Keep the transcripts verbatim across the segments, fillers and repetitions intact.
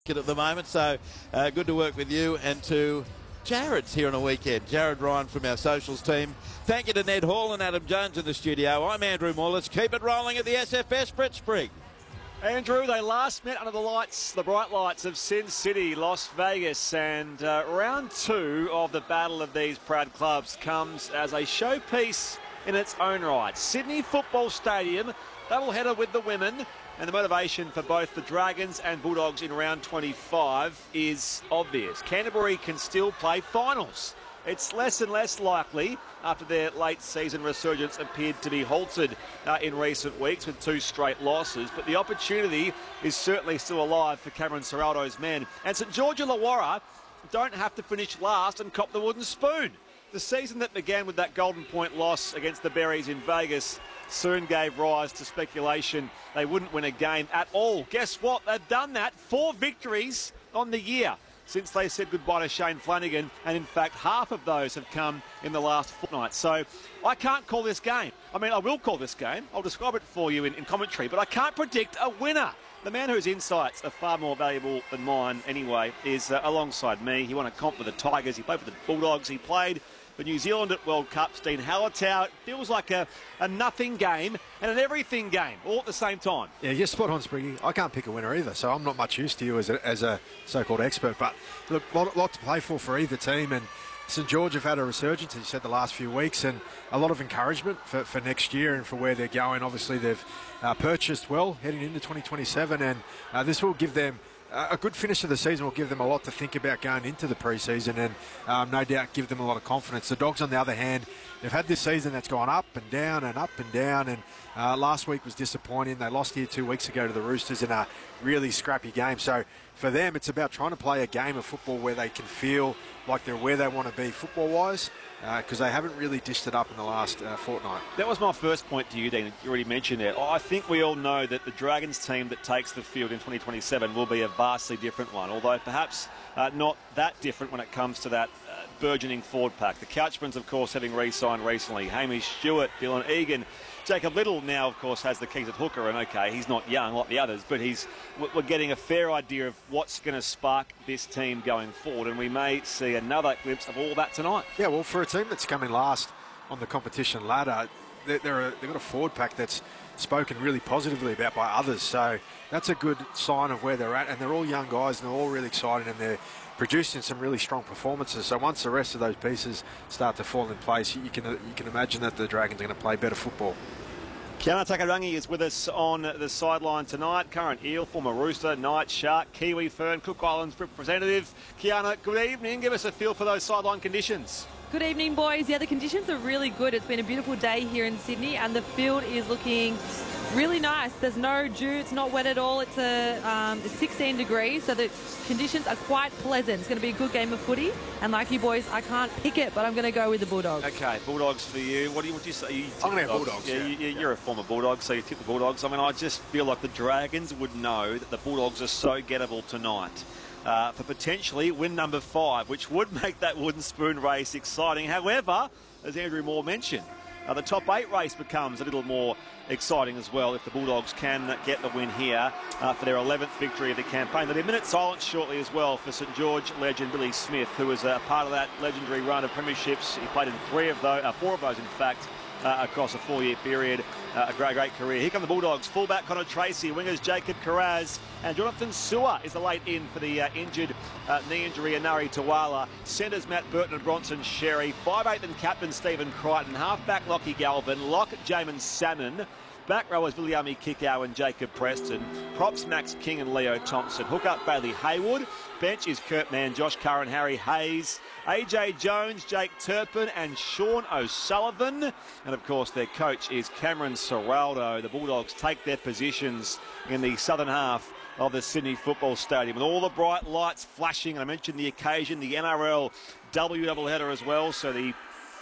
at the moment, so uh, good to work with you and to Jared's here on a weekend. Jared Ryan from our socials team. Thank you to Ned Hall and Adam Jones in the studio. I'm Andrew Moore. Let's keep it rolling at the S F S. Brett Sprigg. Andrew, they last met under the lights, the bright lights of Sin City, Las Vegas, and uh, round two of the battle of these proud clubs comes as a showpiece in its own right. Sydney Football Stadium, doubleheader with the women, and the motivation for both the Dragons and Bulldogs in round twenty-five is obvious. Canterbury can still play finals. It's less and less likely after their late season resurgence appeared to be halted uh, in recent weeks with two straight losses, but the opportunity is certainly still alive for Cameron Ciraldo's men. And St George Illawarra don't have to finish last and cop the wooden spoon. The season that began with that Golden Point loss against the Berries in Vegas soon gave rise to speculation they wouldn't win a game at all. Guess what? They've done that. Four victories on the year since they said goodbye to Shane Flanagan, and in fact half of those have come in the last fortnight. So I can't call this game. I mean, I will call this game. I'll describe it for you in, in commentary, but I can't predict a winner. The man whose insights are far more valuable than mine anyway is uh, alongside me. He won a comp with the Tigers. He played for the Bulldogs. He played for New Zealand at World Cup. Dean Hallertau. It feels like a, a nothing game and an everything game all at the same time. Yeah, you're spot on, Spriggy. I can't pick a winner either, so I'm not much use to you as a, as a so-called expert. But look, a lot, lot to play for for either team. And St George have had a resurgence, as you said, the last few weeks, and a lot of encouragement for, for next year and for where they're going. Obviously, they've uh, purchased well heading into twenty twenty-seven, and uh, this will give them a good finish of the season. Will give them a lot to think about going into the pre-season, and um, no doubt give them a lot of confidence. The Dogs, on the other hand, they've had this season that's gone up and down and up and down, and uh, last week was disappointing. They lost here two weeks ago to the Roosters in a really scrappy game. So for them, it's about trying to play a game of football where they can feel like they're where they want to be football-wise, because uh, they haven't really dished it up in the last uh, fortnight. That was my first point to you, Dean. You already mentioned it. I think we all know that the Dragons team that takes the field in twenty twenty-seven will be a vastly different one, although perhaps uh, not that different when it comes to that uh, burgeoning forward pack. The Couchmans, of course, having re-signed recently. Hamish Stewart, Dylan Egan. Jacob Little now, of course, has the keys at hooker, and okay, he's not young like the others, but he's we're getting a fair idea of what's going to spark this team going forward, and we may see another glimpse of all that tonight. Yeah, well, for a team that's coming last on the competition ladder, they're, they're a, they've got a forward pack that's spoken really positively about by others, so that's a good sign of where they're at, and they're all young guys, and they're all really excited, and they're producing some really strong performances. So once the rest of those pieces start to fall in place, you can you can imagine that the Dragons are going to play better football. Kiana Takarangi is with us on the sideline tonight. Current Eel, former Rooster, Knight, Shark, Kiwi Fern, Cook Islands representative. Kiana, good evening. Give us a feel for those sideline conditions. Good evening, boys. Yeah, the conditions are really good. It's been a beautiful day here in Sydney, and the field is looking really nice. There's no dew. It's not wet at all. It's a um, sixteen degrees, so the conditions are quite pleasant. It's going to be a good game of footy. And like you boys, I can't pick it, but I'm going to go with the Bulldogs. Okay, Bulldogs for you. What do you, what do you say? You I'm going to have Bulldogs. Yeah, yeah. You, you're a former Bulldog, so you tip the Bulldogs. I mean, I just feel like the Dragons would know that the Bulldogs are so gettable tonight. Uh, for potentially win number five, which would make that wooden spoon race exciting. However, as Andrew Moore mentioned, uh, the top eight race becomes a little more exciting as well if the Bulldogs can get the win here uh, for their eleventh victory of the campaign. There'll be a minute silence shortly as well for St George legend Billy Smith, who was a part of that legendary run of premierships. He played in three of those, uh, four of those in fact, Uh, across a four-year period. Uh, a great, great career. Here come the Bulldogs. Fullback Connor Tracy, wingers Jacob Carraz, and Jonathan Sewer is the late in for the uh, injured uh, knee injury, Anari Tawala. Centres Matt Burton and Bronson Sherry. five eighth and captain Stephen Crichton. Halfback Lockie Galvin. Lock Jamin Salmon. Back rowers Viliami Kikau and Jacob Preston. Props Max King and Leo Thompson. Hook up Bailey Hayward. Bench is Kurt Mann, Josh Curran, Harry Hayes, A J Jones, Jake Turpin and Sean O'Sullivan. And of course their coach is Cameron Ciraldo. The Bulldogs take their positions in the southern half of the Sydney Football Stadium with all the bright lights flashing. And I mentioned the occasion, the N R L W doubleheader as well. So the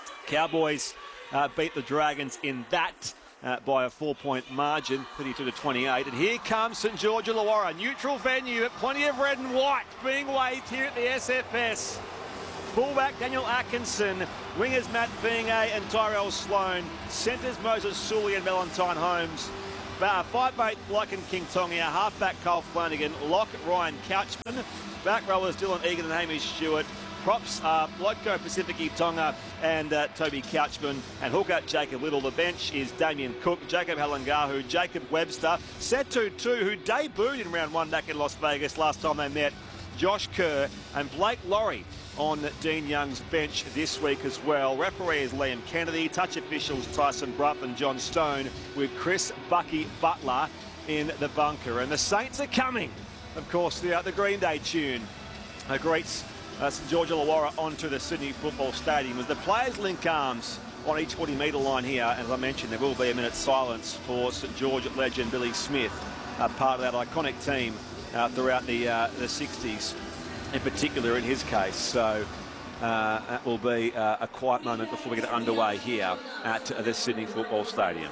Cowboys uh, beat the Dragons in that. Uh, by a four-point margin, thirty-two to twenty-eight. And here comes St George Illawarra, neutral venue, but plenty of red and white being waved here at the S F S. Fullback Daniel Atkinson, wingers Matt Finge and Tyrell Sloan, centres Moses Sully and Valentine Holmes. Uh, five eight, Lycan King Tongia, halfback Cole Flanagan, lock Ryan Couchman, back rowers Dylan Egan and Hamish Stewart, props are Loco Pacifici Tonga and uh, Toby Couchman, and hooker Jacob Little. The bench is Damien Cook, Jacob Halangahu, Jacob Webster, Setu Tu, who debuted in round one back in Las Vegas last time they met, Josh Kerr, and Blake Laurie on Dean Young's bench this week as well. Referee is Liam Kennedy, touch officials Tyson Bruff and John Stone, with Chris Bucky Butler in the bunker. And the Saints are coming, of course, the, uh, the Green Day tune uh, greets uh, St George Illawarra onto the Sydney Football Stadium as the players link arms on each forty metre line here. And as I mentioned, there will be a minute's silence for St George legend Billy Smith, uh, part of that iconic team uh, throughout the, uh, the sixties. In particular in his case. So uh, that will be uh, a quiet moment before we get underway here at the Sydney Football Stadium.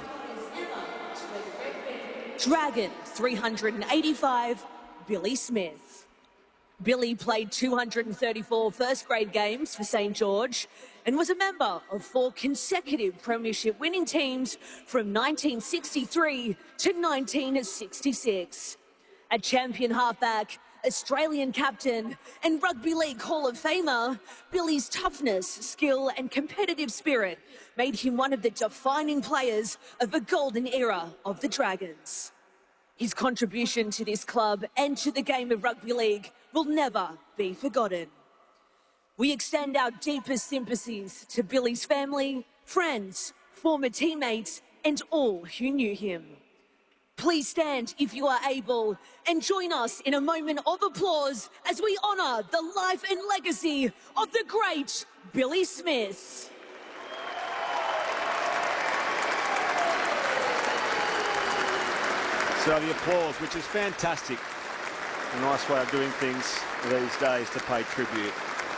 Dragon three hundred eighty-five, Billy Smith. Billy played two hundred thirty-four first grade games for St George and was a member of four consecutive premiership winning teams from nineteen sixty-three to nineteen sixty-six. A champion halfback, Australian captain and Rugby League Hall of Famer, Billy's toughness, skill and competitive spirit made him one of the defining players of the golden era of the Dragons. His contribution to this club and to the game of rugby league will never be forgotten. We extend our deepest sympathies to Billy's family, friends, former teammates and all who knew him. Please stand if you are able and join us in a moment of applause as we honour the life and legacy of the great Billy Smith. So the applause, which is fantastic. A nice way of doing things these days to pay tribute.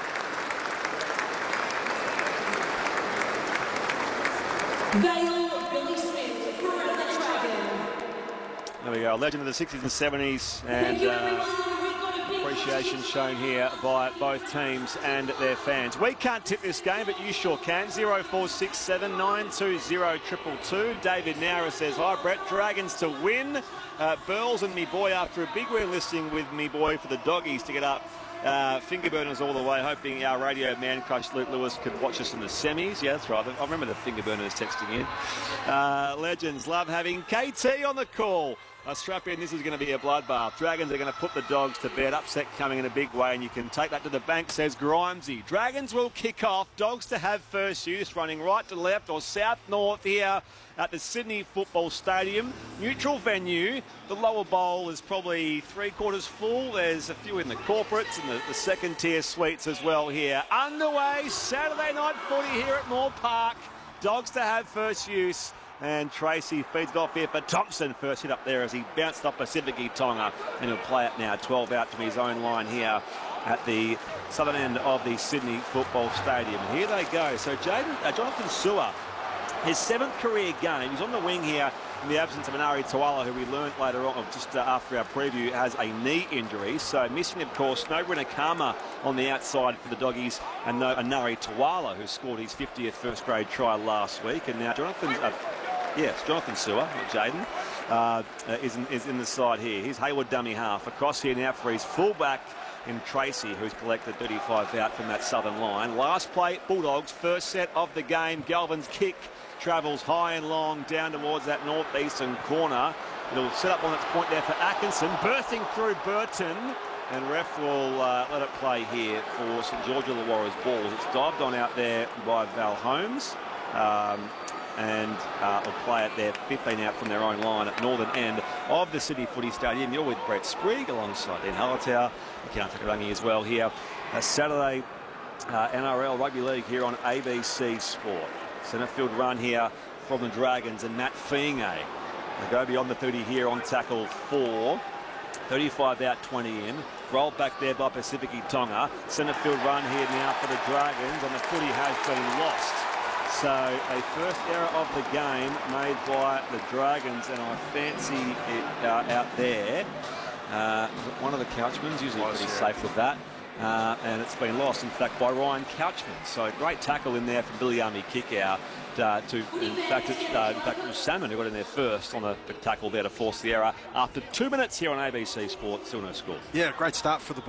Vale Billy Smith, forever Dragon. There we go, a legend of the sixties and seventies, and uh, appreciation shown here by both teams and their fans. We can't tip this game, but you sure can. zero four six seven nine two zero two two two. David Nara says, hi Brett, Dragons to win. Uh, Burls and me boy after a big win listing with me boy for the doggies to get up. Uh, finger burners all the way, hoping our radio man crush Luke Lewis could watch us in the semis. Yeah, that's right. I remember the finger burners texting in. Uh, legends love having K T on the call. Uh, strap in, this is going to be a bloodbath. Dragons are going to put the dogs to bed. Upset coming in a big way, and you can take that to the bank, says Grimesy. Dragons will kick off. Dogs to have first use, running right to left or south-north here at the Sydney Football Stadium. Neutral venue. The lower bowl is probably three-quarters full. There's a few in the corporates and the, the second-tier suites as well here. Underway, Saturday night footy here at Moore Park. Dogs to have first use. And Tracy feeds it off here for Thompson. First hit up there as he bounced off Pacifici Tonga. And he'll play it now. twelve out to his own line here at the southern end of the Sydney Football Stadium. And here they go. So Jaden, uh, Jonathan Sewer, his seventh career game. He's on the wing here in the absence of Anari Tawala, who we learnt later on, just uh, after our preview, has a knee injury. So missing, of course, no Renakama on the outside for the doggies, and no Anari Tawala, who scored his fiftieth first grade try last week. And now Jonathan's... Uh, Yes, Jonathan Sewer, not Jaden, uh, is, in, is in the side here. Here's Hayward dummy half. Across here now for his fullback in Tracy, who's collected thirty-five out from that southern line. Last play, Bulldogs, first set of the game. Galvin's kick travels high and long down towards that northeastern corner. It'll set up on its point there for Atkinson, bursting through Burton. And ref will uh, let it play here for St George Illawarra's balls. It's dived on out there by Val Holmes. Um, and uh, will play it there, fifteen out from their own line at northern end of the Sydney Footy Stadium. You're with Brett Sprigg alongside Dan Hallertau, Rangi as well here. A Saturday uh, N R L Rugby League here on A B C Sport. Centre field run here from the Dragons and Matt Fienge. They go beyond the thirty here on tackle four. thirty-five out, twenty in. Rolled back there by Pacifici Tonga. Centre field run here now for the Dragons, and the footy has been lost. So a first error of the game made by the Dragons, and I fancy it uh, out there. Uh, one of the Couchmans, usually pretty safe with that. uh, and it's been lost, in fact, by Ryan Couchman. So great tackle in there from Billy Army Kickout. Uh, to in fact, it's, uh, in fact, it was Salmon who got in there first on the, the tackle there to force the error after two minutes here on A B C Sports. Still no score. Yeah, great start for the